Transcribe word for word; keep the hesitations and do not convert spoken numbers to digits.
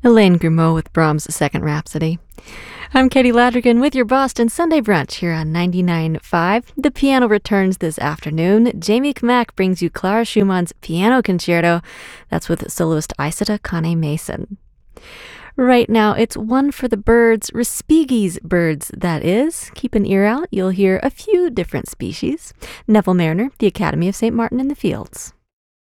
Elaine Grimaud with Brahms' Second Rhapsody. I'm Katie Ladrigan with your Boston Sunday Brunch here on ninety-nine point five. The piano returns this afternoon. Jamie Kmack brings you Clara Schumann's Piano Concerto. That's with soloist Isata Kane-Mason. Right now, it's one for the birds, Respighi's birds, that is. Keep an ear out. You'll hear a few different species. Neville Mariner, the Academy of Saint Martin in the Fields.